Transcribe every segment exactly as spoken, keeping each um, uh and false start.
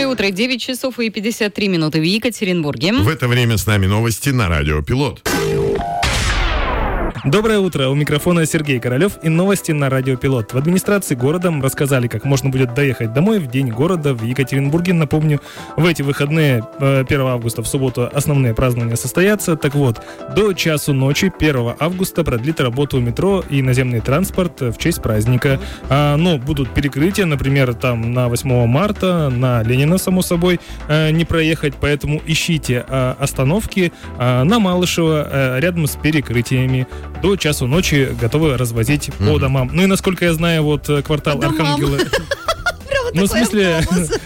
утро, девять часов и пятьдесят три минуты в Екатеринбурге. В это время с нами новости на Радио Пилот. Доброе утро. У микрофона Сергей Королев и новости на Радио Пилот. В администрации города рассказали, как можно будет доехать домой в День города в Екатеринбурге. Напомню, в эти выходные первого августа в субботу основные празднования состоятся. Так вот, до часу ночи первого августа продлит работу метро и наземный транспорт в честь праздника. А, но будут перекрытия, например, там на восьмого марта, на Ленина, само собой, не проехать. Поэтому ищите остановки на Малышева рядом с перекрытиями. До часу ночи готовы развозить mm-hmm. по домам. Ну и, насколько я знаю, вот квартал Архангела... Ну, в смысле,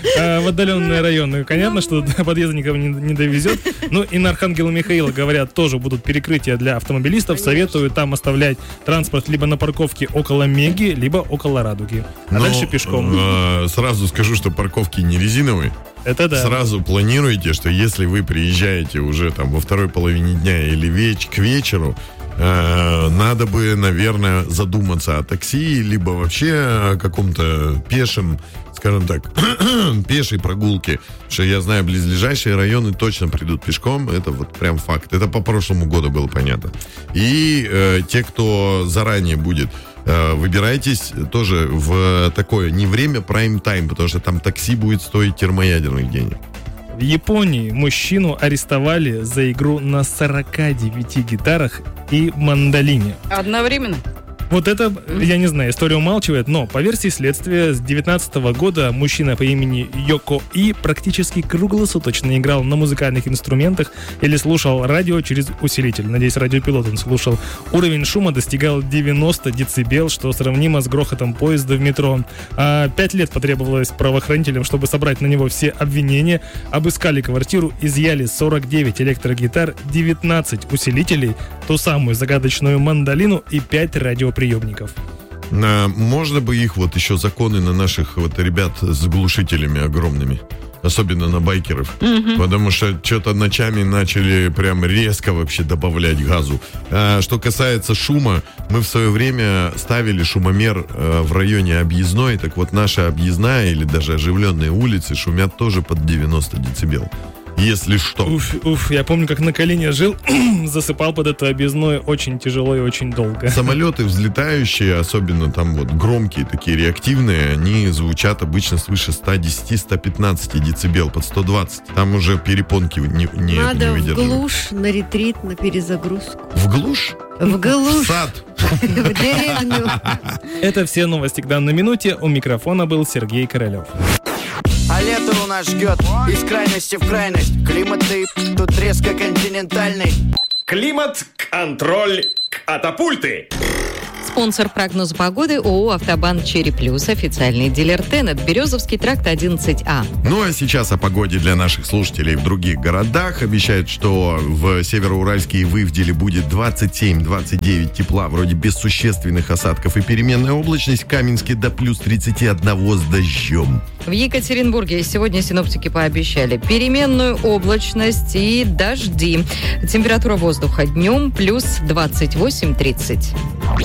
в отдаленные районы. Понятно, что подъезда никого не, не довезет. Ну, и на Архангела Михаила, говорят, тоже будут перекрытия для автомобилистов. Советую там оставлять транспорт либо на парковке около Меги, либо около Радуги. А Но, дальше пешком. Э, сразу скажу, что парковки не резиновые. Это да. Сразу планируйте, что если вы приезжаете уже там во второй половине дня или веч- к вечеру, э, надо бы, наверное, задуматься о такси, либо вообще о каком-то пешем, скажем так, пешей прогулке. Что я знаю, близлежащие районы точно придут пешком. Это вот прям факт. Это по прошлому году было понятно. И э, те, кто заранее будет, э, выбирайтесь тоже в такое не время прайм-тайм, потому что там такси будет стоить термоядерных денег. В Японии мужчину арестовали за игру на сорока девяти гитарах и мандолине. Одновременно? Вот это, я не знаю, история умалчивает, но по версии следствия с две тысячи девятнадцатого года мужчина по имени Йоко И практически круглосуточно играл на музыкальных инструментах или слушал радио через усилитель. Надеюсь, радиопилот он слушал. Уровень шума достигал девяносто децибел, что сравнимо с грохотом поезда в метро. А пять лет потребовалось правоохранителям, чтобы собрать на него все обвинения. Обыскали квартиру, изъяли сорок девять электрогитар, девятнадцать усилителей, ту самую загадочную мандолину и пять радиоприемников. приемников. Можно бы их вот еще законы на наших вот ребят с глушителями огромными, особенно на байкеров, mm-hmm. потому что что-то ночами начали прям резко вообще добавлять газу. А, что касается шума, мы в свое время ставили шумомер а, в районе объездной, так вот наша объездная или даже оживленные улицы шумят тоже под девяносто децибел. Если что. Уф, уф, я помню, как на Калине жил, засыпал под это объездное очень тяжело и очень долго. Самолеты взлетающие, особенно там вот громкие, такие реактивные, они звучат обычно свыше сто десять - сто пятнадцать децибел, под сто двадцать. Там уже перепонки не, не, Надо не выдерживают. в глушь, на ретрит, на перезагрузку. В глушь? В глушь. В сад. В деревню. Это все новости к данной минуте. У микрофона был Сергей Королев. А лето у нас ждет из крайности в крайность. Климат тут резко континентальный. Климат-контроль катапульты. Спонсор прогноза погоды ООО «Автобан Черри Плюс», официальный дилер Тенет, Березовский тракт одиннадцать А. Ну а сейчас о погоде для наших слушателей в других городах. Обещают, что в Североуральске и в Ивделе будет двадцать семь - двадцать девять тепла, вроде без существенных осадков и переменная облачность. В Каменске до плюс тридцать один с дождем. В Екатеринбурге сегодня синоптики пообещали переменную облачность и дожди. Температура воздуха днем плюс двадцать восемь - тридцать.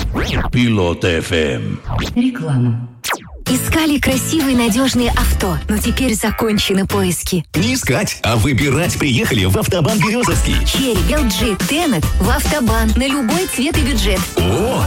Пилот эф эм. Реклама. Искали красивые, надежные авто, но теперь закончены поиски. Не искать, а выбирать приехали в Автобан Березовский. Черри, эл джи, Тенет в Автобан на любой цвет и бюджет. О,